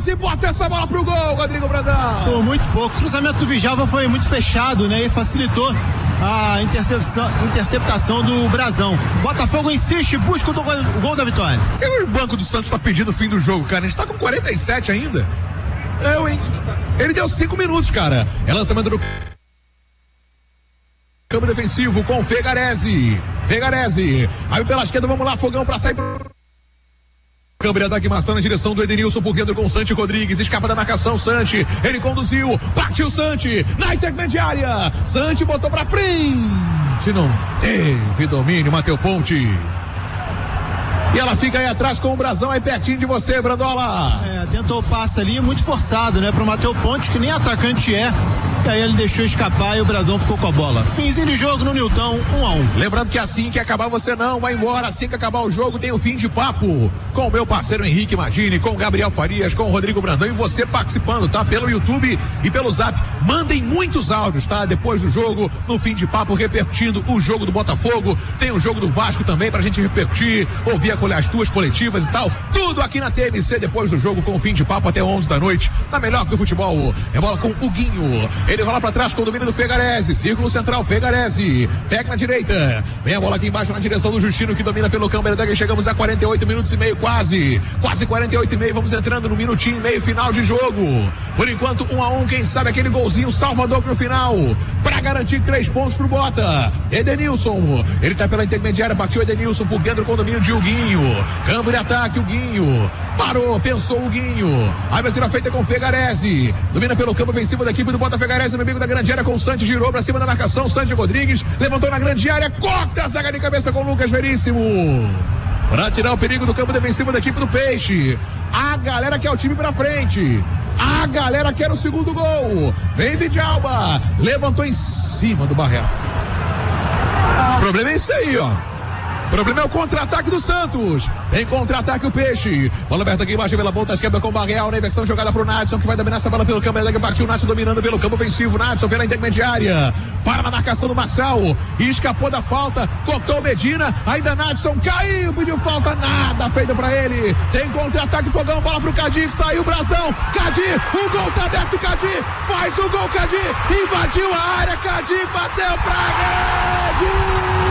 quase bota essa bola pro gol, Rodrigo Brandão. Por muito pouco. O cruzamento do Djalma foi muito fechado, né? E facilitou a interceptação do Brazão. Botafogo insiste, busca o gol da vitória. E o banco do Santos tá pedindo o fim do jogo, cara. A gente tá com 47 ainda. Ele deu 5 minutos, cara. É lançamento do campo defensivo com Fegarese. Aí pela esquerda, vamos lá, Fogão pra sair pro campo de ataque, Maçã na direção do Edenilson por dentro com o Santi Rodrigues, escapa da marcação, Santi, ele conduziu, partiu Santi, na intermediária, Santi botou pra frente, não teve domínio, Matheus Ponte. E ela fica aí atrás com o Brazão, aí pertinho de você, Brandola. Tentou o passe ali, muito forçado, né? Pro Matheus Ponte, que nem atacante é. E aí ele deixou escapar e o Brazão ficou com a bola. Finzinho de jogo no Nilton, 1-1. Lembrando que assim que acabar você não vai embora, assim que acabar o jogo tem o fim de papo com o meu parceiro Henrique Magini, com o Gabriel Farias, com o Rodrigo Brandão e você participando, tá? Pelo YouTube e pelo Zap. Mandem muitos áudios, tá? Depois do jogo, no fim de papo, repercutindo o jogo do Botafogo. Tem o jogo do Vasco também pra gente repercutir, ouvir as duas coletivas e tal. Tudo aqui na TMC depois do jogo com o fim de papo até 11 da noite. Na melhor do futebol. É bola com o Guinho. Ele rola pra trás com o domínio do Fegarese. Círculo central, Fegarese. Pega na direita. Vem a bola aqui embaixo na direção do Justino que domina pelo campo. Chegamos a 48 minutos e meio, quase 48 e meio. Vamos entrando no minutinho e meio final de jogo. Por enquanto, 1-1. Quem sabe aquele golzinho Salvador pro final. Pra garantir 3 pontos pro Bota. Edenilson. Ele tá pela intermediária. Partiu Edenilson por dentro com o domínio de Guinho. Campo de ataque, o Guinho. Parou, pensou o Guinho. A abertura feita com o Fegarese. Domina pelo campo ofensivo da equipe do Bota Fegarese no meio da grande área com o Santi. Girou pra cima da marcação. Santi Rodrigues levantou na grande área. Corta a zaga de cabeça com o Lucas Veríssimo. Pra tirar o perigo do campo defensivo da equipe do Peixe. A galera quer o time pra frente. A galera quer o segundo gol. Vem Vidjalba. Levantou em cima do Barreal. O problema é isso aí, ó. O problema é o contra-ataque do Santos. Tem contra-ataque o Peixe. Bola aberta aqui embaixo pela ponta esquerda com o Barreal. Na inversão jogada pro Nadson, que vai dominar essa bola pelo campo. Partiu o Nadson dominando pelo campo ofensivo. Nadson pela intermediária. Para na marcação do Marçal. E escapou da falta. Cortou o Medina. Ainda Nadson caiu. Pediu falta. Nada feita pra ele. Tem contra-ataque Fogão. Bola pro Cadi. Saiu o Brazão. Cadi. O gol tá aberto. Cadi. Faz o gol. Cadi. Invadiu a área. Cadi. Bateu pra rede.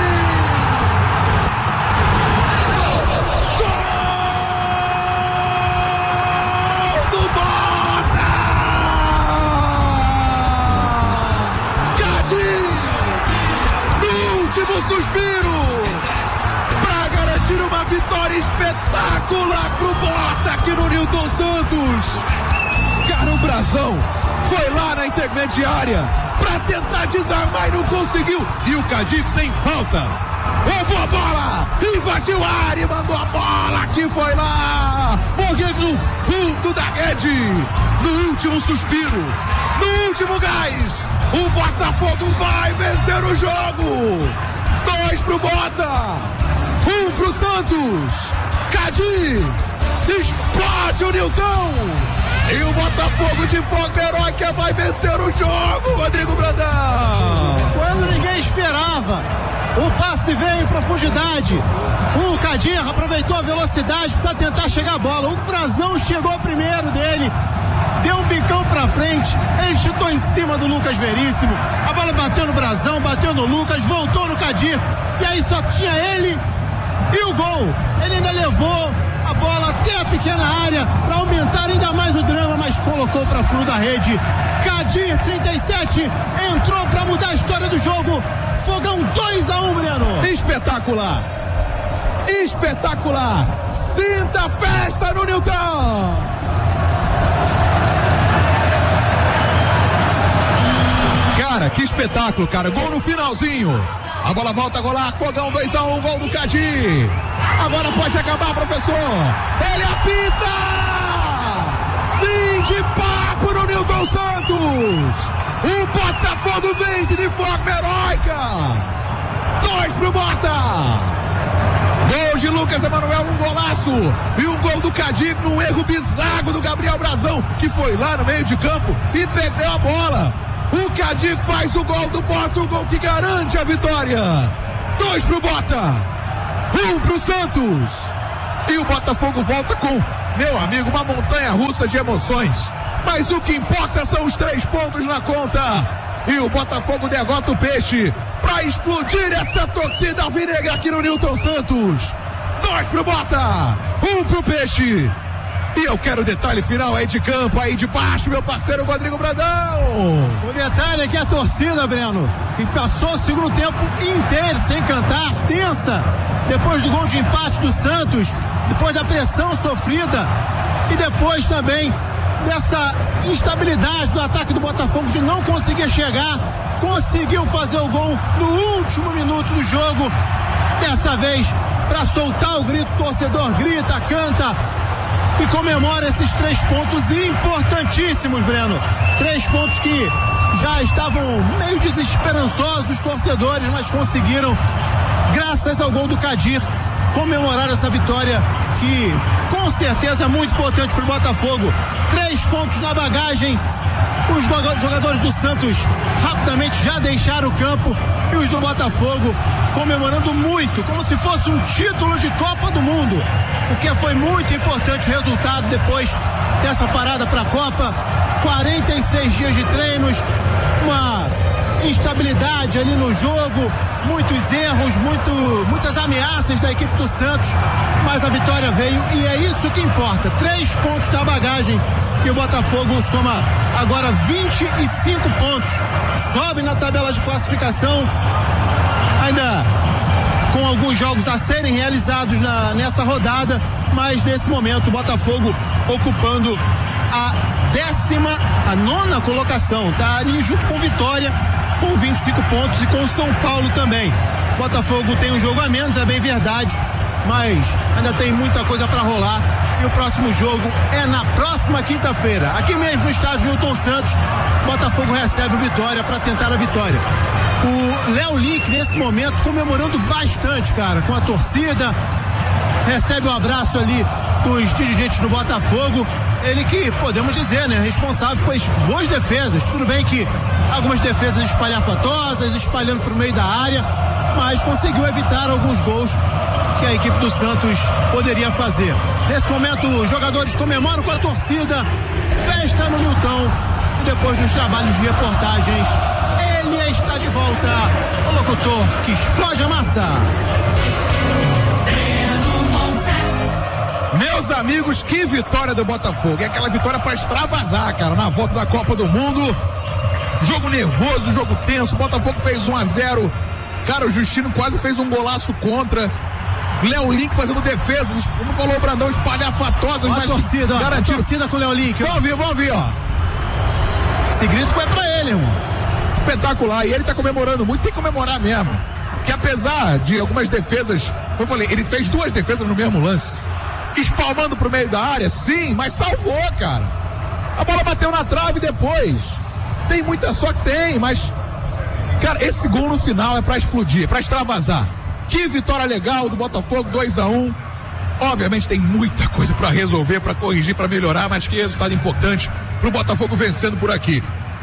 Suspiro para garantir uma vitória espetacular pro Bota aqui no Nilton Santos. Cara, o Brazão foi lá na intermediária para tentar desarmar e não conseguiu. E o Cadic sem falta roubou a bola, invadiu a área e mandou a bola que foi lá, porque no fundo da rede, no último suspiro, no último gás, o Botafogo vai vencer o jogo. 2 pro Bota, 1 pro Santos. Cadi explode o Nilton e o Botafogo de forma heróica vai vencer o jogo, Rodrigo Brandão. Quando ninguém esperava, o passe veio em profundidade. O Cadir aproveitou a velocidade para tentar chegar a bola. O Brazão chegou primeiro dele, deu um bicão pra frente, ele chutou em cima do Lucas Veríssimo, a bola bateu no Brazão, bateu no Lucas, voltou no Cadir, e aí só tinha ele e o gol. Ele ainda levou a bola até a pequena área para aumentar ainda mais o drama, mas colocou para fundo da rede. Cadir, 37, entrou para mudar a história do jogo. Fogão 2-1, Breno. Espetacular, espetacular. Sinta a festa no Nilton. Cara, que espetáculo, cara. Gol no finalzinho. A bola volta a golar. Fogão 2-1, gol do Cadi. Agora pode acabar, professor. Ele apita! Fim de papo no Nilton Santos. O Botafogo vence de forma heróica. 2 pro Bota. Gol de Lucas Emanuel, um golaço. E um gol do Cadi num erro bizarro do Gabriel Brazão, que foi lá no meio de campo e perdeu a bola. O Cadi faz o gol do Bota, o gol que garante a vitória. 2 pro Bota, 1 pro Santos. E o Botafogo volta com Meu amigo, uma montanha russa de emoções. Mas o que importa são os 3 pontos na conta. E o Botafogo derrota o Peixe para explodir essa torcida alvinegra aqui no Newton Santos. 2 pro Bota, 1 pro Peixe. E eu quero o detalhe final aí de campo, aí de baixo, meu parceiro Rodrigo Brandão. O detalhe é que a torcida, Breno, que passou o segundo tempo inteiro sem cantar, tensa, depois do gol de empate do Santos, depois da pressão sofrida e depois também dessa instabilidade do ataque do Botafogo de não conseguir chegar, conseguiu fazer o gol no último minuto do jogo. Dessa vez, para soltar o grito, o torcedor grita, canta e comemora esses 3 pontos importantíssimos, Breno. 3 pontos que já estavam meio desesperançosos os torcedores, mas conseguiram, graças ao gol do Kadir, comemorar essa vitória que com certeza é muito importante para o Botafogo. 3 pontos na bagagem. Os jogadores do Santos rapidamente já deixaram o campo e os do Botafogo comemorando muito, como se fosse um título de Copa do Mundo, porque foi muito importante o resultado depois dessa parada para a Copa. 46 dias de treinos, uma instabilidade ali no jogo, muitos erros, muitas ameaças da equipe do Santos, mas a vitória veio e é isso que importa. 3 pontos na bagagem e o Botafogo soma agora 25 pontos, sobe na tabela de classificação, ainda com alguns jogos a serem realizados nessa rodada, mas nesse momento o Botafogo ocupando a 9ª colocação, tá ali junto com Vitória com 25 pontos e com o São Paulo também. Botafogo tem um jogo a menos, é bem verdade, mas ainda tem muita coisa para rolar e o próximo jogo é na próxima quinta-feira, aqui mesmo no estádio Newton Santos. Botafogo recebe o Vitória para tentar a vitória. O Léo Link nesse momento comemorando bastante, cara, com a torcida, recebe o abraço ali dos dirigentes do Botafogo. Ele que, podemos dizer, né, responsável, fez boas defesas. Tudo bem que algumas defesas espalhafatosas, espalhando para o meio da área, mas conseguiu evitar alguns gols que a equipe do Santos poderia fazer. Nesse momento, os jogadores comemoram com a torcida, festa no Newton, e depois dos trabalhos de reportagens, ele está de volta, o locutor que explode a massa. Meus amigos, que vitória do Botafogo. É aquela vitória para extravasar, cara, na volta da Copa do Mundo. Jogo nervoso, jogo tenso. O Botafogo fez 1-0. Cara, o Justino quase fez um golaço contra. Léo Link fazendo defesas, como falou o Brandão, espalhafatosas, mas torcida, garantido. A torcida com o Léo Link. Vamos ouvir, ó. Esse grito foi pra ele, irmão. Espetacular. E ele tá comemorando muito, tem que comemorar mesmo. Que apesar de algumas defesas, como eu falei, ele fez 2 defesas no mesmo lance. Espalmando pro meio da área, sim, mas salvou, cara. A bola bateu na trave depois. Tem muita sorte? Tem, mas, cara, esse gol no final é pra explodir, é pra extravasar. Que vitória legal do Botafogo, 2-1. Obviamente tem muita coisa pra resolver, pra corrigir, pra melhorar, mas que resultado importante pro Botafogo vencendo por aqui.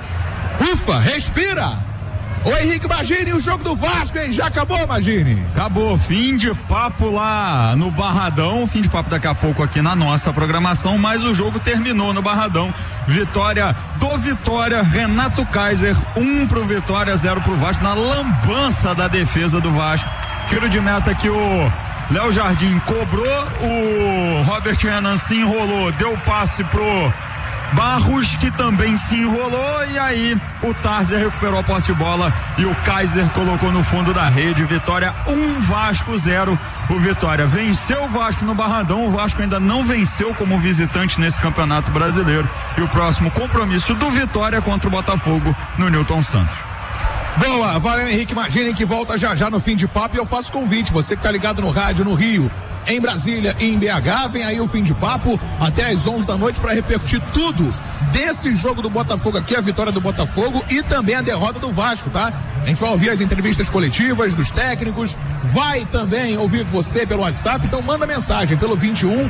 Ufa, respira! Ô Henrique Magini, o jogo do Vasco, hein? Já acabou, Magini? Acabou, fim de papo lá no Barradão, fim de papo daqui a pouco aqui na nossa programação, mas o jogo terminou no Barradão. Vitória do Vitória, Renato Kaiser, 1 pro Vitória, 0 pro Vasco, na lambança da defesa do Vasco. Tiro de meta que o Léo Jardim cobrou, o Robert Renan se enrolou, deu passe pro Barros, que também se enrolou, e aí o Tarzer recuperou a posse de bola e o Kaiser colocou no fundo da rede. Vitória 1, Vasco 0. O Vitória venceu o Vasco no Barradão. O Vasco ainda não venceu como visitante nesse Campeonato Brasileiro, e o próximo compromisso do Vitória contra o Botafogo no Newton Santos. Boa, valeu Henrique Magini, que volta já no fim de papo, e eu faço convite, você que tá ligado no rádio no Rio, em Brasília e em BH, vem aí o fim de papo até às 11 da noite para repercutir tudo desse jogo do Botafogo aqui, a vitória do Botafogo e também a derrota do Vasco, tá? A gente vai ouvir as entrevistas coletivas dos técnicos, vai também ouvir você pelo WhatsApp, então manda mensagem pelo 21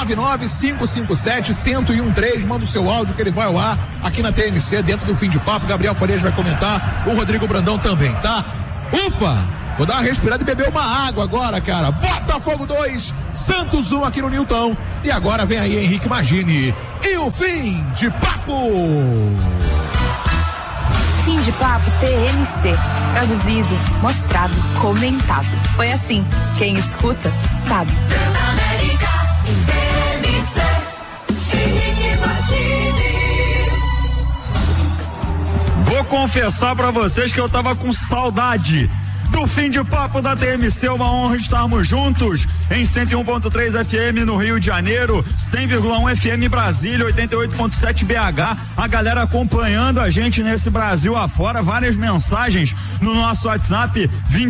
99557 1013, manda o seu áudio que ele vai ao ar aqui na TMC, dentro do fim de papo. Gabriel Farias vai comentar, o Rodrigo Brandão também, tá? Ufa! Vou dar uma respirada e beber uma água agora, cara. Botafogo 2, Santos 1 aqui no Newton. E agora vem aí Henrique Magini. E o fim de papo. Fim de papo TMC. Traduzido, mostrado, comentado. Foi assim. Quem escuta, sabe. Transamérica, TMC. Henrique Magini. Vou confessar pra vocês que eu tava com saudade do fim de papo da TMC. Uma honra estarmos juntos em 101.3 FM no Rio de Janeiro, 100,1 FM Brasília, 88.7 BH. A galera acompanhando a gente nesse Brasil afora, várias mensagens no nosso WhatsApp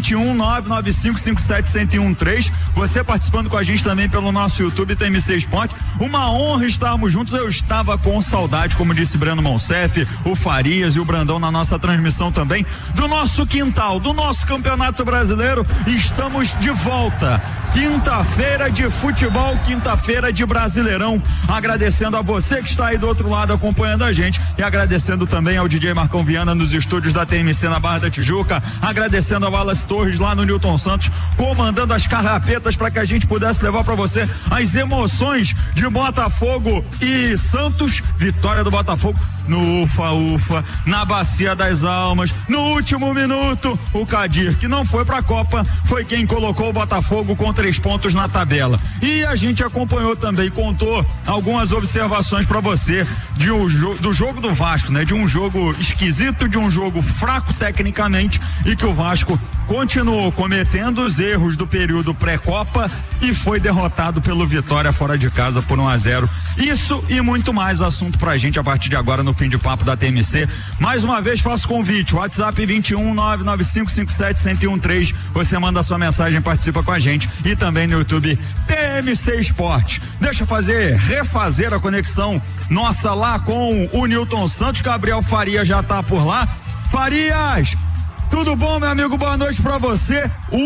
21995571013. Você participando com a gente também pelo nosso YouTube TMC Esporte. Uma honra estarmos juntos. Eu estava com saudade, como disse Breno Monsef, o Farias e o Brandão na nossa transmissão também, do nosso quintal, do nosso Campeonato Brasileiro. Estamos de volta. Quinta-feira de futebol, quinta-feira de Brasileirão. Agradecendo a você que está aí do outro lado acompanhando a gente e agradecendo também ao DJ Marcão Viana nos estúdios da TMC na Barra da Tijuca, agradecendo ao Wallace Torres lá no Newton Santos, comandando as carrapetas para que a gente pudesse levar para você as emoções de Botafogo e Santos. Vitória do Botafogo no Ufa-Ufa, na Bacia das Almas, no último minuto. O Kadir, que não foi pra Copa, foi quem colocou o Botafogo com 3 pontos na tabela. E a gente acompanhou também, contou algumas observações pra você do jogo do Vasco, né? De um jogo esquisito, de um jogo fraco tecnicamente, e que o Vasco continuou cometendo os erros do período pré-Copa e foi derrotado pelo Vitória fora de casa por 1-0. Isso e muito mais assunto pra gente a partir de agora no fim de papo da TMC. Mais uma vez faço convite, WhatsApp 21995571013. Você manda a sua mensagem, participa com a gente, e também no YouTube TMC Esporte. Deixa eu refazer a conexão nossa lá com o Newton Santos. Gabriel Faria já tá por lá. Farias, tudo bom, meu amigo? Boa noite pra você.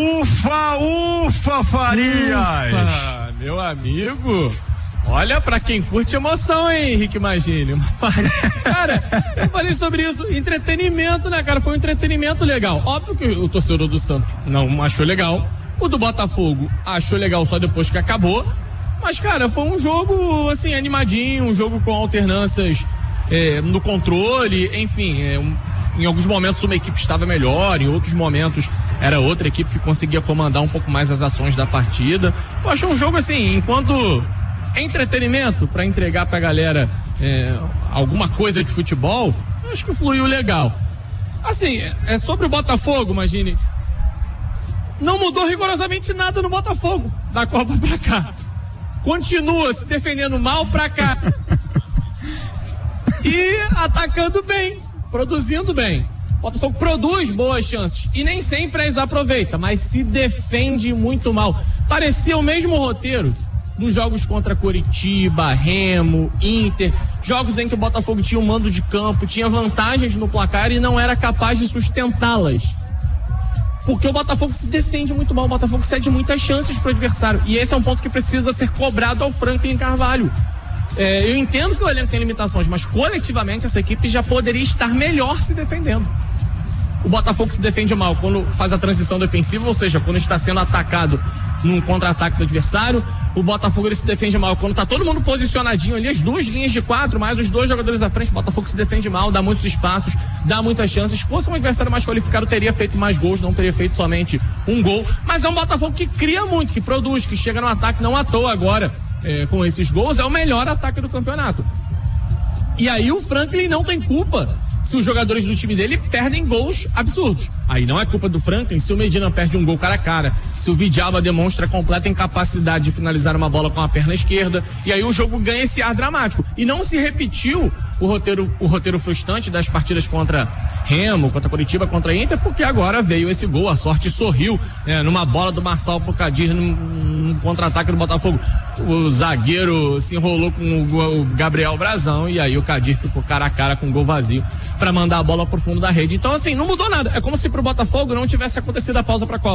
Ufa, Farias. Ufa, meu amigo. Olha, pra quem curte emoção, hein, Henrique Magini? Cara, eu falei sobre isso, entretenimento, né, cara? Foi um entretenimento legal. Óbvio que o torcedor do Santos não achou legal, o do Botafogo achou legal só depois que acabou, mas, cara, foi um jogo, assim, animadinho, um jogo com alternâncias no controle, enfim, em alguns momentos uma equipe estava melhor, em outros momentos era outra equipe que conseguia comandar um pouco mais as ações da partida. Eu achei um jogo, assim, enquanto entretenimento para entregar pra galera alguma coisa de futebol, acho que fluiu legal. Assim, sobre o Botafogo, imagine, não mudou rigorosamente nada no Botafogo da Copa pra cá. Continua se defendendo mal pra cá e atacando bem, produzindo bem. O Botafogo produz boas chances e nem sempre as aproveita, mas se defende muito mal. Parecia o mesmo roteiro nos jogos contra Coritiba, Remo, Inter, jogos em que o Botafogo tinha um mando de campo, tinha vantagens no placar e não era capaz de sustentá-las. Porque o Botafogo se defende muito mal, o Botafogo cede muitas chances para o adversário. E esse é um ponto que precisa ser cobrado ao Franklin Carvalho. Eu entendo que o elenco tem limitações, mas coletivamente essa equipe já poderia estar melhor se defendendo. O Botafogo se defende mal quando faz a transição defensiva, ou seja, quando está sendo atacado num contra-ataque do adversário. O Botafogo ele se defende mal quando tá todo mundo posicionadinho ali, as duas linhas de 4, mais os 2 jogadores à frente. O Botafogo se defende mal, dá muitos espaços, dá muitas chances. Se fosse um adversário mais qualificado, teria feito mais gols, não teria feito somente um gol. Mas é um Botafogo que cria muito, que produz, que chega no ataque, não à toa agora. Com esses gols, é o melhor ataque do campeonato. E aí o Franklin não tem culpa se os jogadores do time dele perdem gols absurdos. Aí não é culpa do Franklin se o Medina perde um gol cara a cara, se o Vidalba demonstra completa incapacidade de finalizar uma bola com a perna esquerda, e aí o jogo ganha esse ar dramático. E não se repetiu o roteiro frustrante das partidas contra Remo, contra Coritiba, contra Inter, porque agora veio esse gol, a sorte sorriu, numa bola do Marçal pro Kadir, num contra-ataque do Botafogo. O zagueiro se enrolou com o Gabriel Brazão, e aí o Kadir ficou cara a cara com o gol vazio para mandar a bola pro fundo da rede. Então, assim, não mudou nada. É como se pro Botafogo não tivesse acontecido a pausa pra Copa.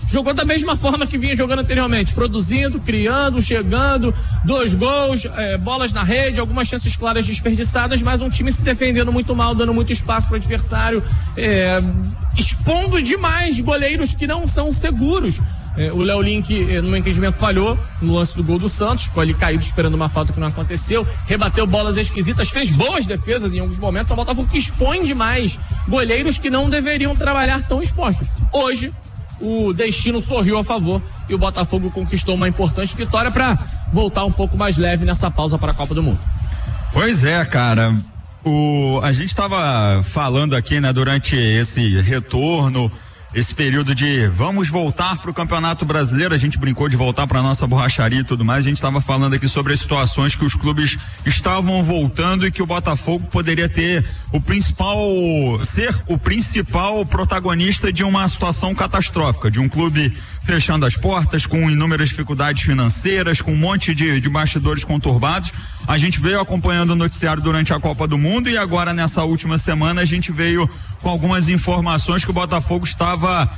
jogou da mesma forma que vinha jogando anteriormente, produzindo, criando, chegando, 2 gols, bolas na rede, algumas chances claras desperdiçadas, mas um time se defendendo muito mal, dando muito espaço para o adversário, expondo demais goleiros que não são seguros. O Léo Link, no meu entendimento, falhou no lance do gol do Santos, ficou ali caído esperando uma falta que não aconteceu, rebateu bolas esquisitas, fez boas defesas em alguns momentos. O Botafogo que expõe demais goleiros que não deveriam trabalhar tão expostos. Hoje, o destino sorriu a favor e o Botafogo conquistou uma importante vitória para voltar um pouco mais leve nessa pausa para a Copa do Mundo. Pois é, cara. A gente estava falando aqui, né, durante esse retorno, esse período de vamos voltar para o Campeonato Brasileiro, a gente brincou de voltar para nossa borracharia e tudo mais, a gente estava falando aqui sobre as situações que os clubes estavam voltando e que o Botafogo poderia ser o principal protagonista de uma situação catastrófica, de um clube fechando as portas, com inúmeras dificuldades financeiras, com um monte de bastidores conturbados. A gente veio acompanhando o noticiário durante a Copa do Mundo e agora nessa última semana a gente veio com algumas informações que o Botafogo estava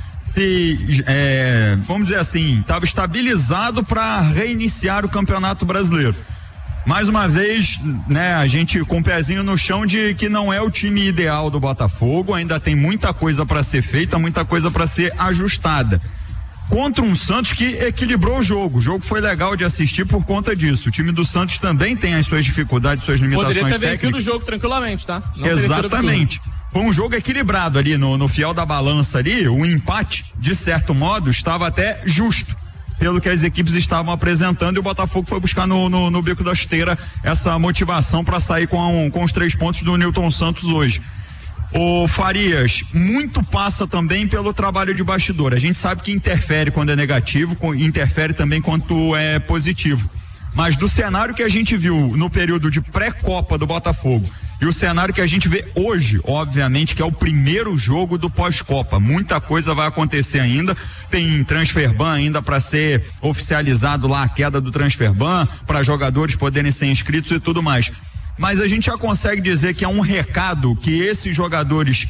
vamos dizer assim, estava estabilizado para reiniciar o Campeonato Brasileiro. Mais uma vez, né, a gente com o pezinho no chão de que não é o time ideal do Botafogo, ainda tem muita coisa para ser feita, muita coisa para ser ajustada. Contra um Santos que equilibrou o jogo. O jogo foi legal de assistir por conta disso. O time do Santos também tem as suas dificuldades, suas limitações técnicas. Poderia ter vencido o jogo tranquilamente, tá? Não exatamente. Foi um jogo equilibrado ali no fiel da balança ali. O empate, de certo modo, estava até justo pelo que as equipes estavam apresentando, e o Botafogo foi buscar no bico da esteira essa motivação para sair com os 3 pontos do Newton Santos hoje. O Farias, muito passa também pelo trabalho de bastidor. A gente sabe que interfere quando é negativo, interfere também quando é positivo. Mas do cenário que a gente viu no período de pré-copa do Botafogo e o cenário que a gente vê hoje, obviamente, que é o primeiro jogo do pós-copa, muita coisa vai acontecer ainda. Tem transferban ainda para ser oficializado lá, a queda do transferban, para jogadores poderem ser inscritos e tudo mais. Mas a gente já consegue dizer que é um recado que esses jogadores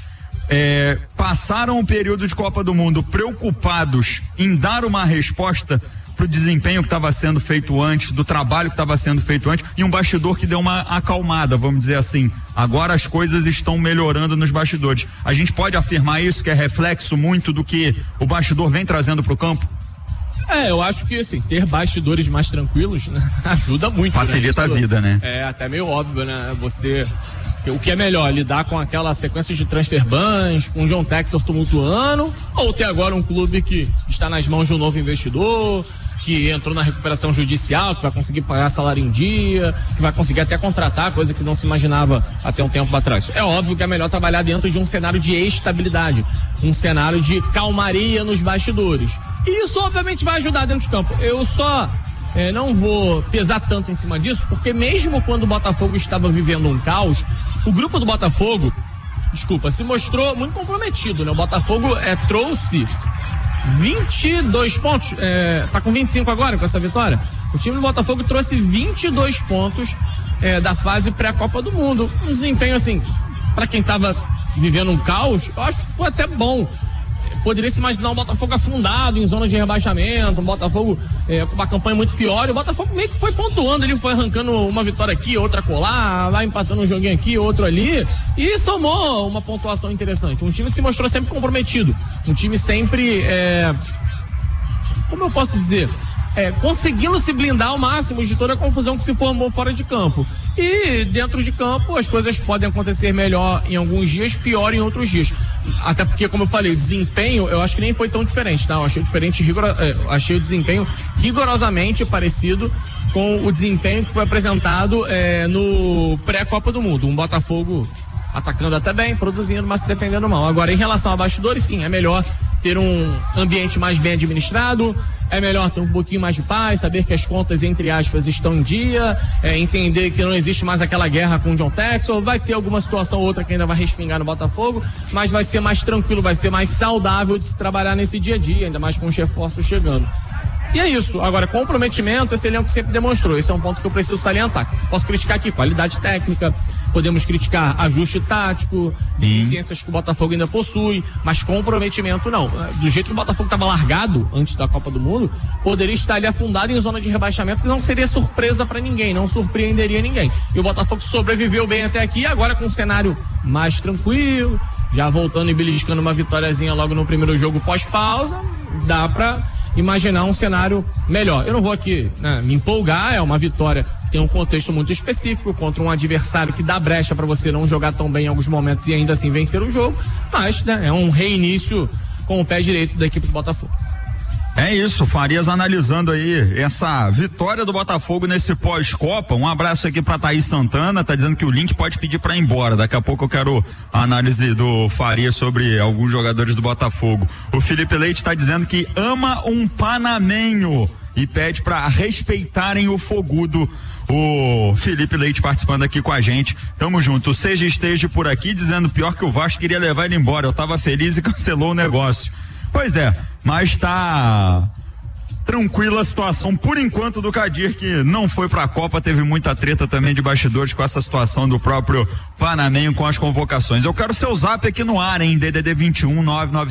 passaram o período de Copa do Mundo preocupados em dar uma resposta pro desempenho que estava sendo feito antes, do trabalho que estava sendo feito antes, e um bastidor que deu uma acalmada, vamos dizer assim. Agora as coisas estão melhorando nos bastidores. A gente pode afirmar isso, que é reflexo muito do que o bastidor vem trazendo pro campo? Eu acho que assim, ter bastidores mais tranquilos, né, ajuda muito. Facilita, né, a vida, né? É até meio óbvio, né? O que é melhor, lidar com aquela sequência de transfer bans, com o John Textor tumultuando, ou ter agora um clube que está nas mãos de um novo investidor, que entrou na recuperação judicial, que vai conseguir pagar salário em dia, que vai conseguir até contratar, coisa que não se imaginava até um tempo atrás. É óbvio que é melhor trabalhar dentro de um cenário de estabilidade, um cenário de calmaria nos bastidores. E isso obviamente vai ajudar dentro de campo. Eu só não vou pesar tanto em cima disso, porque mesmo quando o Botafogo estava vivendo um caos, o grupo do Botafogo, se mostrou muito comprometido, né? O Botafogo trouxe 22 pontos, tá com 25 agora com essa vitória. O time do Botafogo trouxe 22 pontos da fase pré-Copa do Mundo. Um desempenho assim, pra quem tava vivendo um caos, eu acho que foi até bom. Poderia se imaginar um Botafogo afundado em zona de rebaixamento, um Botafogo com uma campanha muito pior, e o Botafogo meio que foi pontuando, ele foi arrancando uma vitória aqui, outra colar, vai empatando um joguinho aqui, outro ali, e somou uma pontuação interessante. Um time que se mostrou sempre comprometido, um time sempre, como eu posso dizer, conseguindo se blindar ao máximo de toda a confusão que se formou fora de campo. E dentro de campo as coisas podem acontecer melhor em alguns dias, pior em outros dias. Até porque, como eu falei, o desempenho eu acho que nem foi tão diferente, tá? Eu achei o desempenho rigorosamente parecido com o desempenho que foi apresentado no pré-Copa do Mundo. Um Botafogo atacando até bem, produzindo, mas se defendendo mal. Agora, em relação a bastidores, sim, é melhor ter um ambiente mais bem administrado, é melhor ter um pouquinho mais de paz, saber que as contas, entre aspas, estão em dia, entender que não existe mais aquela guerra com o John Textor, vai ter alguma situação ou outra que ainda vai respingar no Botafogo, mas vai ser mais tranquilo, vai ser mais saudável de se trabalhar nesse dia a dia, ainda mais com os reforços chegando. E é isso. Agora, comprometimento, esse elenco sempre demonstrou. Esse é um ponto que eu preciso salientar. Posso criticar aqui qualidade técnica, podemos criticar ajuste tático, deficiências que o Botafogo ainda possui, mas comprometimento não. Do jeito que o Botafogo estava largado antes da Copa do Mundo, poderia estar ali afundado em zona de rebaixamento, que não seria surpresa para ninguém, não surpreenderia ninguém. E o Botafogo sobreviveu bem até aqui, agora com um cenário mais tranquilo, já voltando e beliscando uma vitóriazinha logo no primeiro jogo pós-pausa, dá pra imaginar um cenário melhor. Eu não vou aqui, né, me empolgar, é uma vitória que tem um contexto muito específico contra um adversário que dá brecha para você não jogar tão bem em alguns momentos e ainda assim vencer o jogo, mas, né, é um reinício com o pé direito da equipe do Botafogo. É isso, Farias analisando aí essa vitória do Botafogo nesse pós-Copa. Um abraço aqui pra Thaís Santana, tá dizendo que o Link pode pedir pra ir embora. Daqui a pouco eu quero a análise do Farias sobre alguns jogadores do Botafogo. O Felipe Leite tá dizendo que ama um panamenho e pede pra respeitarem o fogudo. O Felipe Leite participando aqui com a gente. Tamo junto. O Seja Esteja por aqui dizendo pior que o Vasco queria levar ele embora. Eu tava feliz e cancelou o negócio. Pois é, mas tá tranquila a situação por enquanto do Kadir, que não foi pra Copa, teve muita treta também de bastidores com essa situação do próprio Panamenho com as convocações. Eu quero o seu zap aqui no ar, hein? DDD 21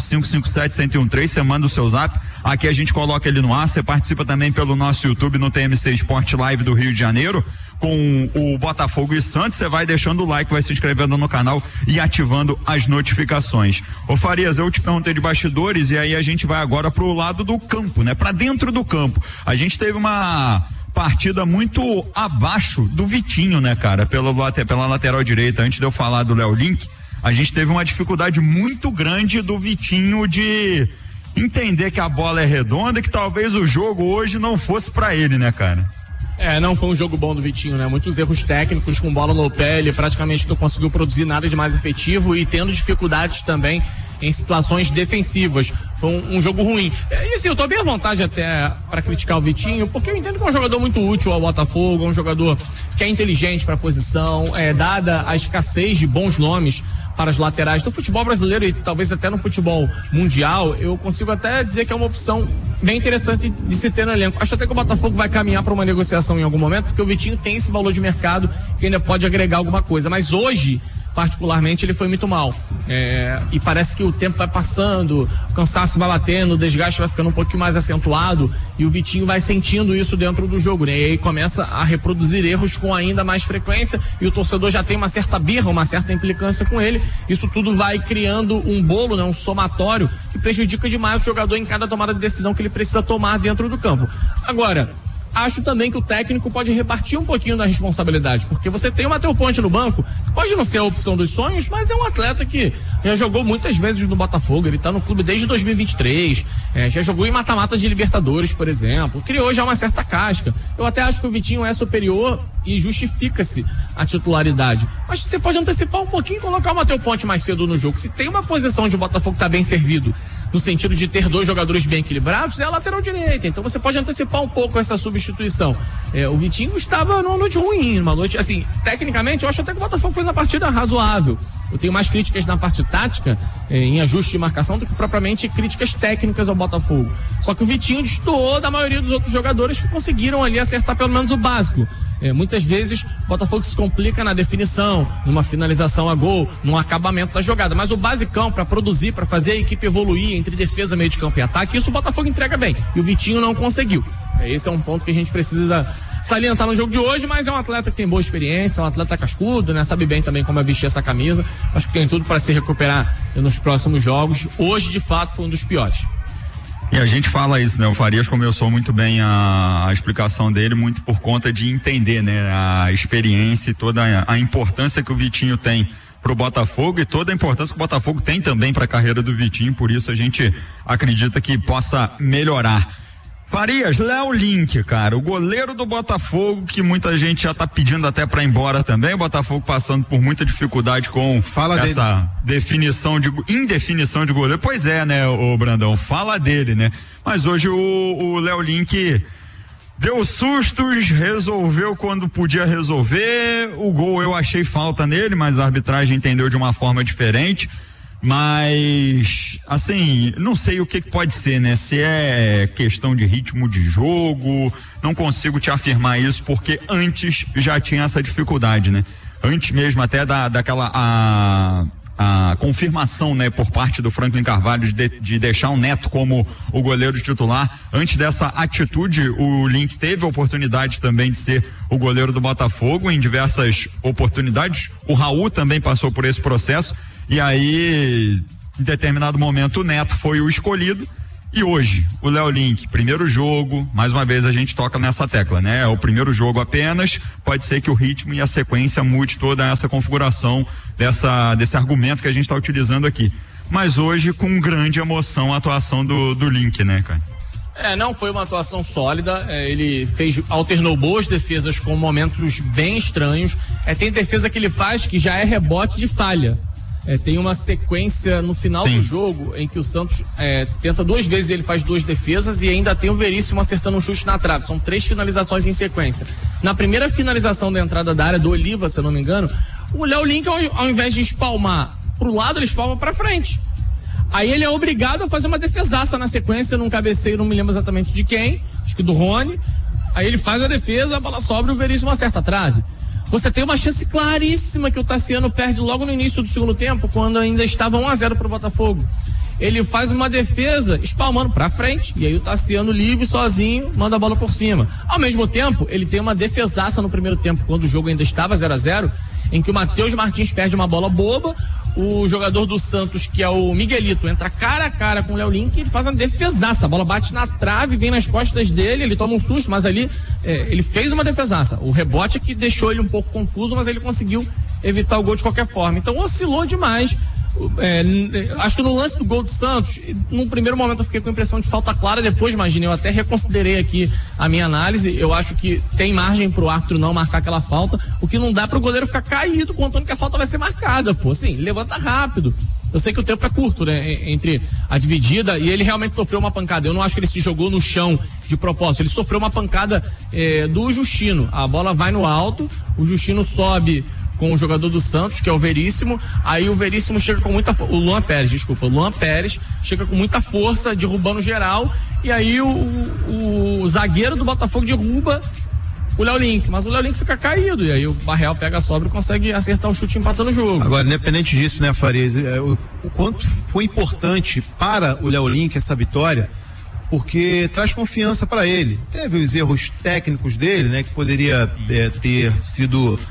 99557-1013, você manda o seu zap, aqui a gente coloca ele no ar, você participa também pelo nosso YouTube no TMC Sport Live do Rio de Janeiro, com o Botafogo e Santos, você vai deixando o like, vai se inscrevendo no canal e ativando as notificações. Ô Farias, eu te perguntei de bastidores e aí a gente vai agora pro lado do campo, né? Pra dentro do campo. A gente teve uma partida muito abaixo do Vitinho, né, cara? Pela lateral direita. Antes de eu falar do Léo Link, a gente teve uma dificuldade muito grande do Vitinho de entender que a bola é redonda e que talvez o jogo hoje não fosse pra ele, né, cara? Não foi um jogo bom do Vitinho, né? Muitos erros técnicos com bola no pé, ele praticamente não conseguiu produzir nada de mais efetivo e tendo dificuldades também em situações defensivas. Foi um jogo ruim. E assim, eu tô bem à vontade até para criticar o Vitinho, porque eu entendo que é um jogador muito útil ao Botafogo, é um jogador que é inteligente para a posição, dada a escassez de bons nomes para as laterais do futebol brasileiro e talvez até no futebol mundial, eu consigo até dizer que é uma opção bem interessante de se ter no elenco. Acho até que o Botafogo vai caminhar para uma negociação em algum momento, porque o Vitinho tem esse valor de mercado que ainda pode agregar alguma coisa, mas hoje particularmente ele foi muito mal, e parece que o tempo vai passando, o cansaço vai batendo, o desgaste vai ficando um pouquinho mais acentuado e o Vitinho vai sentindo isso dentro do jogo, né? E aí começa a reproduzir erros com ainda mais frequência e o torcedor já tem uma certa birra, uma certa implicância com ele. Isso tudo vai criando um bolo, né? Um somatório que prejudica demais o jogador em cada tomada de decisão que ele precisa tomar dentro do campo. Agora, acho também que o técnico pode repartir um pouquinho da responsabilidade, porque você tem o Matheus Ponte no banco, que pode não ser a opção dos sonhos, mas é um atleta que já jogou muitas vezes no Botafogo, ele tá no clube desde 2023, já jogou em mata-mata de Libertadores, por exemplo, criou já uma certa casca. Eu até acho que o Vitinho é superior e justifica-se a titularidade, mas você pode antecipar um pouquinho e colocar o Matheus Ponte mais cedo no jogo. Se tem uma posição onde o Botafogo tá bem servido, no sentido de ter dois jogadores bem equilibrados, é a lateral direita, então você pode antecipar um pouco essa substituição. O Vitinho estava numa noite ruim, numa noite, assim, tecnicamente eu acho até que o Botafogo fez uma partida razoável. Eu tenho mais críticas na parte tática, em ajuste de marcação, do que propriamente críticas técnicas ao Botafogo. Só que o Vitinho destoou da maioria dos outros jogadores que conseguiram ali acertar pelo menos o básico. Muitas vezes o Botafogo se complica na definição, numa finalização a gol, num acabamento da jogada, mas o basicão para produzir, para fazer a equipe evoluir entre defesa, meio de campo e ataque, isso o Botafogo entrega bem, e o Vitinho não conseguiu. Esse é um ponto que a gente precisa salientar no jogo de hoje, mas é um atleta que tem boa experiência, é um atleta cascudo, né? Sabe bem também como é vestir essa camisa, acho que tem tudo para se recuperar nos próximos jogos. Hoje, de fato, foi um dos piores. E a gente fala isso, né? O Farias começou muito bem a explicação dele, muito por conta de entender, né? A experiência e toda a importância que o Vitinho tem pro Botafogo e toda a importância que o Botafogo tem também para a carreira do Vitinho, por isso a gente acredita que possa melhorar. Farias, Léo Link, cara, o goleiro do Botafogo, que muita gente já tá pedindo até pra ir embora também, o Botafogo passando por muita dificuldade com essa indefinição de goleiro. Pois é, né, o Brandão, fala dele, né? Mas hoje o Léo Link deu sustos, resolveu quando podia resolver, o gol eu achei falta nele, mas a arbitragem entendeu de uma forma diferente. Mas, assim, não sei o que pode ser, né? Se é questão de ritmo de jogo, não consigo te afirmar isso, porque antes já tinha essa dificuldade, né? Antes mesmo até daquela a confirmação, né, por parte do Franklin Carvalho de deixar o Neto como o goleiro titular. Antes dessa atitude, o Link teve a oportunidade também de ser o goleiro do Botafogo em diversas oportunidades. O Raul também passou por esse processo. E aí, em determinado momento, o Neto foi o escolhido. E hoje, o Léo Link, primeiro jogo, mais uma vez a gente toca nessa tecla, né? É o primeiro jogo apenas, pode ser que o ritmo e a sequência mude toda essa configuração desse argumento que a gente está utilizando aqui. Mas hoje, com grande emoção, a atuação do Link, né, cara? Não foi uma atuação sólida, ele alternou boas defesas com momentos bem estranhos. Tem defesa que ele faz que já é rebote de falha. Tem uma sequência no final do jogo em que o Santos tenta 2 vezes, ele faz 2 defesas e ainda tem o Veríssimo acertando um chute na trave. São 3 finalizações em sequência. Na primeira finalização da entrada da área do Oliva, se eu não me engano, o Léo Link, ao invés de espalmar pro lado, ele espalma pra frente. Aí ele é obrigado a fazer uma defesaça na sequência, num cabeceio, não me lembro exatamente de quem, acho que do Rony. Aí ele faz a defesa, a bola sobra e o Veríssimo acerta a trave. Você tem uma chance claríssima que o Tassiano perde logo no início do segundo tempo, quando ainda estava 1-0 pro Botafogo. Ele faz uma defesa espalmando pra frente, e aí o Tassiano livre, sozinho, manda a bola por cima. Ao mesmo tempo, ele tem uma defesaça no primeiro tempo, quando o jogo ainda estava 0-0, em que o Matheus Martins perde uma bola boba, o jogador do Santos, que é o Miguelito, entra cara a cara com o Léo Link e ele faz uma defesaça, a bola bate na trave, vem nas costas dele, ele toma um susto, mas ali ele fez uma defesaça. O rebote é que deixou ele um pouco confuso, mas ele conseguiu evitar o gol de qualquer forma. Então oscilou demais. Acho que no lance do gol do Santos, num primeiro momento eu fiquei com a impressão de falta clara, depois, imagine, eu até reconsiderei aqui a minha análise. Eu acho que tem margem pro árbitro não marcar aquela falta, o que não dá pro goleiro ficar caído contando que a falta vai ser marcada, pô, assim, levanta rápido. Eu sei que o tempo é curto, né, entre a dividida, e ele realmente sofreu uma pancada. Eu não acho que ele se jogou no chão de propósito, ele sofreu uma pancada do Justino. A bola vai no alto, o Justino sobe com o jogador do Santos, que é o Veríssimo, aí o Veríssimo chega com muita força, o Luan Pérez chega com muita força, derrubando geral, e aí o zagueiro do Botafogo derruba o Léo Link, mas o Léo Link fica caído, e aí o Barreal pega a sobra e consegue acertar o chute empatando o jogo. Agora, independente disso, né, Farias, o quanto foi importante para o Léo Link essa vitória, porque traz confiança para ele. Teve os erros técnicos dele, né, que poderia ter sido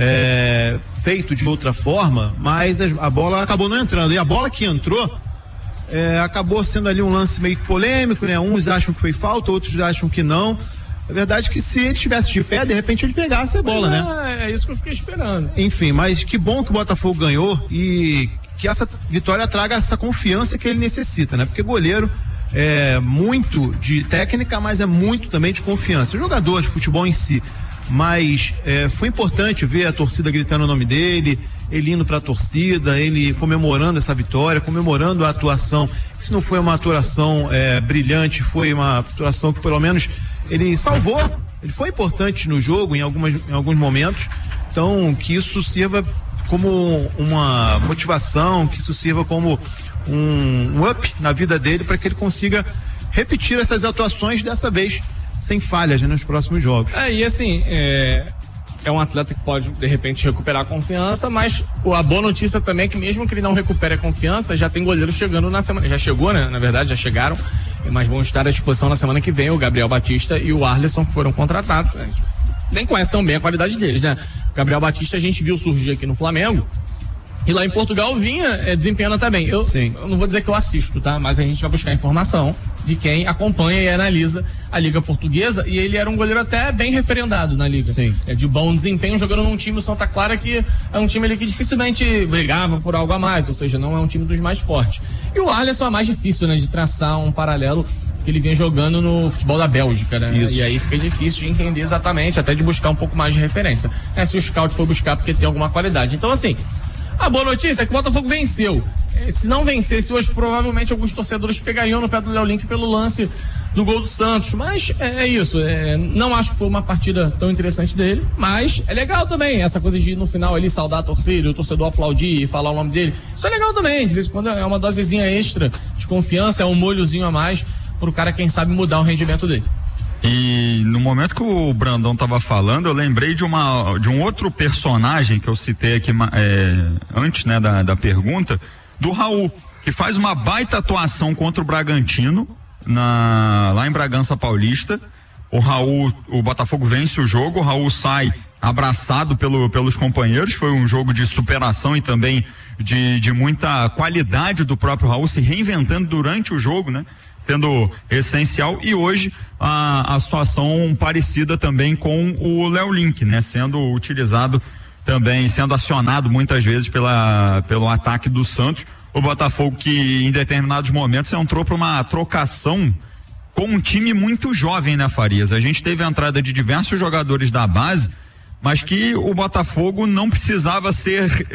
feito de outra forma, mas a bola acabou não entrando, e a bola que entrou acabou sendo ali um lance meio polêmico, né? Uns acham que foi falta, outros acham que não. A verdade é que se ele estivesse de pé, de repente ele pegasse a bola, né? É isso que eu fiquei esperando. Enfim, mas que bom que o Botafogo ganhou e que essa vitória traga essa confiança que ele necessita, né? Porque goleiro é muito de técnica, mas é muito também de confiança. O jogador de futebol em si. Mas foi importante ver a torcida gritando o nome dele, ele indo para a torcida, ele comemorando essa vitória, comemorando a atuação. Se não foi uma atuação brilhante, foi uma atuação que pelo menos ele salvou, ele foi importante no jogo em alguns momentos. Então que isso sirva como uma motivação, que isso sirva como um up na vida dele, para que ele consiga repetir essas atuações dessa vez sem falhas, né, nos próximos jogos. E assim, é um atleta que pode de repente recuperar a confiança, mas a boa notícia também é que mesmo que ele não recupere a confiança, já tem goleiro chegando na semana, já chegou, né, na verdade já chegaram, mas vão estar à disposição na semana que vem, o Gabriel Batista e o Arlisson, que foram contratados, né? Nem conhecem tão bem a qualidade deles, né? O Gabriel Batista a gente viu surgir aqui no Flamengo, e lá em Portugal vinha desempenhando também. Eu não vou dizer que eu assisto, tá? Mas a gente vai buscar informação de quem acompanha e analisa a Liga Portuguesa, e ele era um goleiro até bem referendado na Liga. Sim. De bom desempenho, jogando num time, o Santa Clara, que é um time ali que dificilmente brigava por algo a mais, ou seja, não é um time dos mais fortes. E o Arlisson é mais difícil, né, de traçar um paralelo, que ele vinha jogando no futebol da Bélgica, né? Isso. E aí fica difícil de entender exatamente, até de buscar um pouco mais de referência. Se o scout for buscar porque tem alguma qualidade. Então, assim, a boa notícia é que o Botafogo venceu. Se não vencesse hoje, provavelmente alguns torcedores pegariam no pé do Léo Link pelo lance do gol do Santos, mas é isso, não acho que foi uma partida tão interessante dele, mas é legal também, essa coisa de ir no final ali saudar a torcida, o torcedor aplaudir e falar o nome dele, isso é legal também, de vez em quando é uma dosezinha extra de confiança, é um molhozinho a mais pro cara, quem sabe, mudar o rendimento dele. E no momento que o Brandão tava falando, eu lembrei de um outro personagem que eu citei aqui antes, né, da pergunta, do Raul, que faz uma baita atuação contra o Bragantino, lá em Bragança Paulista. O Botafogo vence o jogo, o Raul sai abraçado pelos companheiros, foi um jogo de superação e também de muita qualidade do próprio Raul, se reinventando durante o jogo, né? Sendo essencial, e hoje a situação parecida também com o Léo Link, né? Sendo utilizado também, sendo acionado muitas vezes pelo ataque do Santos. O Botafogo que em determinados momentos entrou para uma trocação com um time muito jovem, né, Farias? A gente teve a entrada de diversos jogadores da base, mas que o Botafogo não precisava ser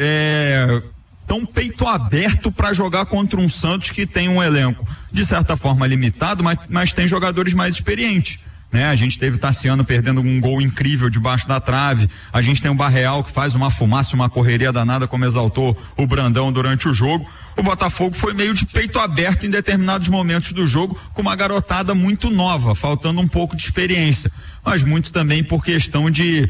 tão peito aberto para jogar contra um Santos que tem um elenco de certa forma limitado, mas tem jogadores mais experientes, né? A gente teve Tassiano perdendo um gol incrível debaixo da trave, a gente tem o Barreal que faz uma fumaça, uma correria danada, como exaltou o Brandão durante o jogo. O Botafogo foi meio de peito aberto em determinados momentos do jogo, com uma garotada muito nova, faltando um pouco de experiência, mas muito também por questão de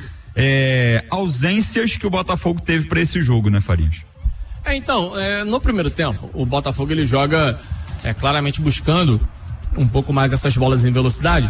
ausências que o Botafogo teve para esse jogo, né, Farias? Então, no primeiro tempo, o Botafogo ele joga claramente buscando um pouco mais essas bolas em velocidade.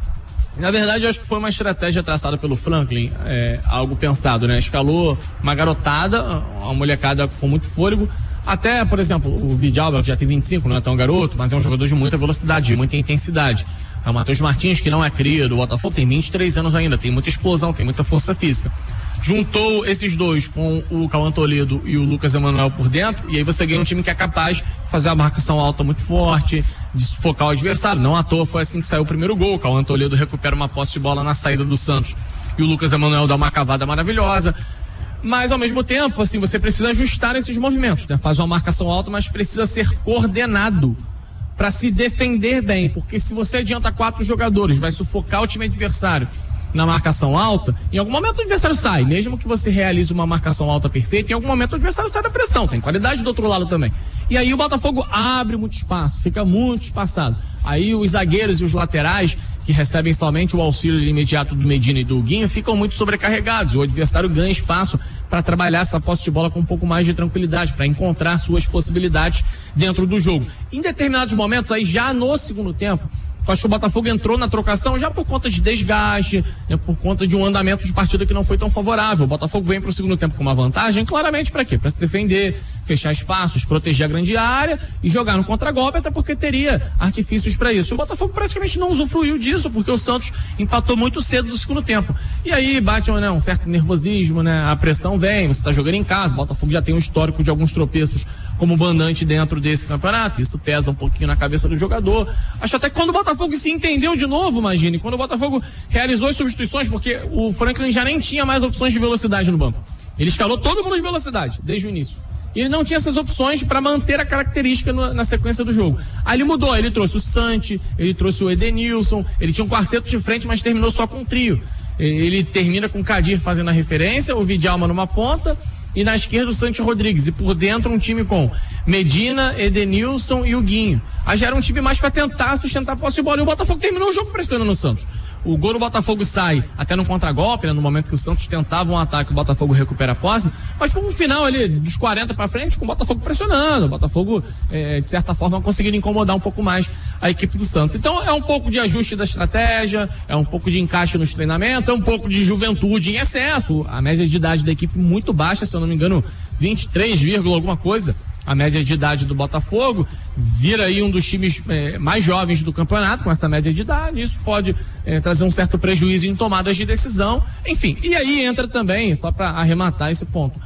Na verdade, eu acho que foi uma estratégia traçada pelo Franklin, algo pensado, né? Escalou uma garotada, uma molecada com muito fôlego. Até, por exemplo, o Vidalba, que já tem 25, não é tão garoto, mas é um jogador de muita velocidade, de muita intensidade. O Matheus Martins, que não é cria do Botafogo, tem 23 anos ainda, tem muita explosão, tem muita força física. Juntou esses dois com o Cauã Toledo e o Lucas Emanuel por dentro, e aí você ganha um time que é capaz de fazer uma marcação alta muito forte, de sufocar o adversário. Não à toa foi assim que saiu o primeiro gol. O Cauã Toledo recupera uma posse de bola na saída do Santos e o Lucas Emanuel dá uma cavada maravilhosa. Mas ao mesmo tempo, assim, você precisa ajustar esses movimentos, né? Faz uma marcação alta, mas precisa ser coordenado para se defender bem, porque se você adianta 4 jogadores, vai sufocar o time adversário na marcação alta, em algum momento o adversário sai, mesmo que você realize uma marcação alta perfeita, em algum momento o adversário sai da pressão, tem qualidade do outro lado também. E aí o Botafogo abre muito espaço, fica muito espaçado. Aí os zagueiros e os laterais, que recebem somente o auxílio imediato do Medina e do Guinho, ficam muito sobrecarregados. O adversário ganha espaço para trabalhar essa posse de bola com um pouco mais de tranquilidade, para encontrar suas possibilidades dentro do jogo. Em determinados momentos, aí já no segundo tempo, eu acho que o Botafogo entrou na trocação já por conta de desgaste, né, por conta de um andamento de partida que não foi tão favorável. O Botafogo vem para o segundo tempo com uma vantagem, claramente para quê? Para se defender, fechar espaços, proteger a grande área e jogar no contragolpe, até porque teria artifícios para isso. O Botafogo praticamente não usufruiu disso, porque o Santos empatou muito cedo no segundo tempo. E aí bate um certo nervosismo, né? A pressão vem, você está jogando em casa, o Botafogo já tem um histórico de alguns tropeços como mandante dentro desse campeonato, isso pesa um pouquinho na cabeça do jogador. Acho até que quando o Botafogo se entendeu de novo, imagine, quando o Botafogo realizou as substituições, porque o Franklin já nem tinha mais opções de velocidade no banco. Ele escalou todo mundo de velocidade, desde o início. E ele não tinha essas opções para manter a característica na sequência do jogo. Aí ele mudou, ele trouxe o Santi, ele trouxe o Edenilson, ele tinha um quarteto de frente, mas terminou só com um trio. Ele termina com o Kadir fazendo a referência, o Vidalma numa ponta, e na esquerda o Santi Rodrigues, e por dentro um time com Medina, Edenilson e o Guinho. Aí já era um time mais para tentar sustentar a posse de bola, e o Botafogo terminou o jogo pressionando o Santos. O gol do Botafogo sai até no contragolpe, né, no momento que o Santos tentava um ataque, o Botafogo recupera a posse, mas foi um final ali dos 40 para frente com o Botafogo pressionando, o Botafogo de certa forma conseguindo incomodar um pouco mais a equipe do Santos. Então é um pouco de ajuste da estratégia, é um pouco de encaixe nos treinamentos, é um pouco de juventude em excesso, a média de idade da equipe muito baixa, se eu não me engano 23, alguma coisa. A média de idade do Botafogo vira aí um dos times mais jovens do campeonato com essa média de idade. Isso pode trazer um certo prejuízo em tomadas de decisão. Enfim, e aí entra também, só para arrematar esse ponto,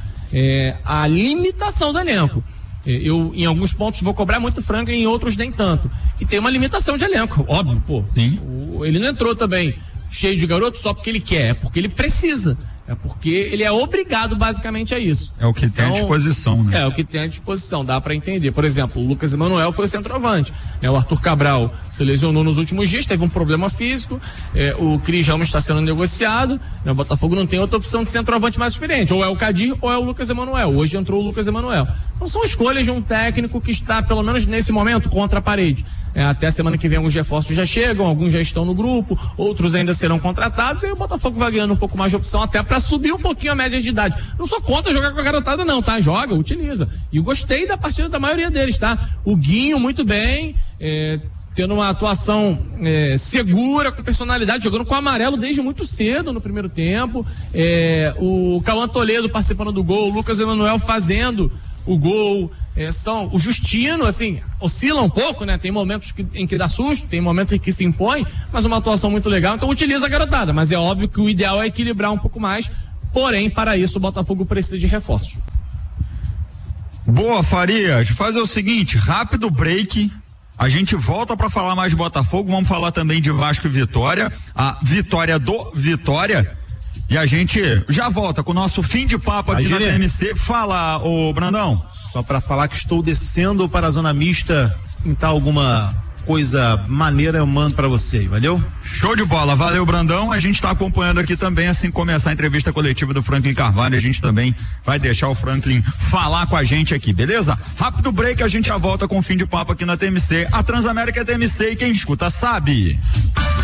a limitação do elenco. Eu, em alguns pontos, vou cobrar muito Franklin, em outros nem tanto. E tem uma limitação de elenco, óbvio, pô. Sim. Ele não entrou também cheio de garotos só porque ele quer, é porque ele precisa. É porque ele é obrigado basicamente a isso. É o que tem à disposição, né? É o que tem à disposição, dá para entender. Por exemplo, o Lucas Emanuel foi o centroavante, né? O Arthur Cabral se lesionou nos últimos dias, teve um problema físico, o Cris Ramos está sendo negociado, né? O Botafogo não tem outra opção de centroavante mais experiente, ou é o Kadir ou é o Lucas Emanuel. Hoje entrou o Lucas Emanuel. Então são escolhas de um técnico que está, pelo menos nesse momento, contra a parede. Até a semana que vem alguns reforços já chegam, alguns já estão no grupo, outros ainda serão contratados, e aí o Botafogo vai ganhando um pouco mais de opção até para subir um pouquinho a média de idade. Não sou contra jogar com a garotada não, tá? Joga, utiliza. E eu gostei da partida da maioria deles, tá? O Guinho muito bem, tendo uma atuação segura, com personalidade, jogando com amarelo desde muito cedo no primeiro tempo. O Cauã Toledo participando do gol, o Lucas Emanuel fazendo o gol, o Justino, assim, oscila um pouco, né? Tem momentos em que dá susto, tem momentos em que se impõe, mas uma atuação muito legal, então utiliza a garotada, mas é óbvio que o ideal é equilibrar um pouco mais, porém, para isso o Botafogo precisa de reforços. Boa, Farias, fazer o seguinte, rápido break, a gente volta para falar mais de Botafogo, vamos falar também de Vasco e Vitória, a vitória do Vitória. E a gente já volta com o nosso fim de papo aqui na TMC. Fala, ô Brandão. Só para falar que estou descendo para a zona mista. Se pintar alguma coisa maneira, eu mando para você, valeu? Show de bola, valeu Brandão. A gente está acompanhando aqui também, assim que começar a entrevista coletiva do Franklin Carvalho, a gente também vai deixar o Franklin falar com a gente aqui, beleza? Rápido break, a gente já volta com o fim de papo aqui na TMC. A Transamérica é TMC e quem escuta sabe.